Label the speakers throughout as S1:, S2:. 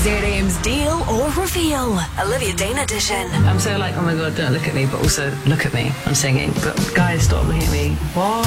S1: ZM's Deal or Reveal, Olivia Dean edition.
S2: I'm so like, oh my god, don't look at me, but also look at me. I'm singing, but guys, stop looking at me. What?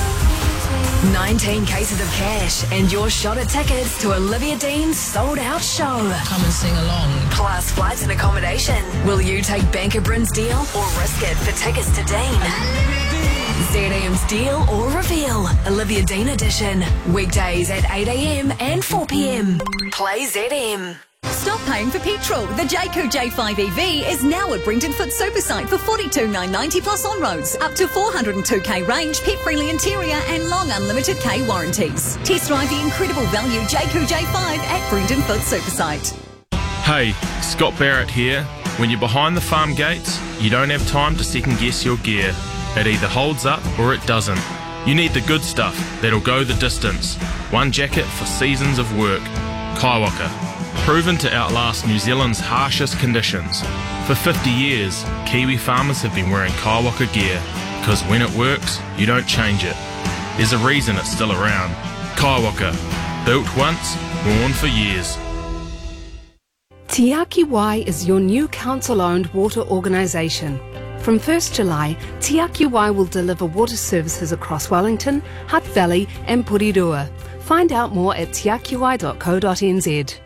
S1: 19 cases of cash and your shot at tickets to Olivia Dean's sold-out show.
S3: Come and sing along.
S1: Plus flights and accommodation. Will you take Banker Bryn's deal or risk it for tickets to Dean? ZM's Deal or Reveal, Olivia Dean edition. Weekdays at 8 a.m. and 4 p.m. Play ZM.
S4: Stop paying for petrol. The Jayco J5 EV is now at Brenton Foot Supersite for $42,990 plus on-roads. Up to 402k range, pet-friendly interior and long unlimited K warranties. Test drive the incredible value Jayco J5 at Brenton Foot Supersite.
S5: Hey, Scott Barrett here. When you're behind the farm gates, you don't have time to second guess your gear. It either holds up or it doesn't. You need the good stuff that'll go the distance. One jacket for seasons of work. Kaiwaka. Proven to outlast New Zealand's harshest conditions. For 50 years, Kiwi farmers have been wearing Kaiwaka gear because when it works, you don't change it. There's a reason it's still around. Kaiwaka. Built once, worn for years.
S6: Te Aki Wai is your new council-owned water organisation. From 1st July, Te Aki Wai will deliver water services across Wellington, Hutt Valley and Porirua. Find out more at teakiwai.co.nz.